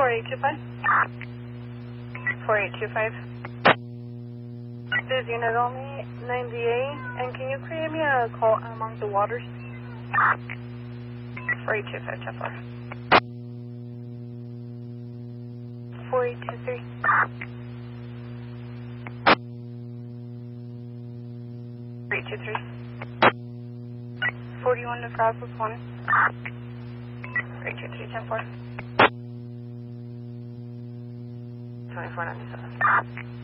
4825. 4825. This is unit only 98, and can you create me a call among the waters? 4825, 10-4. 4823. 323. 41 to Cross with 1. 323, 10-4. 2497.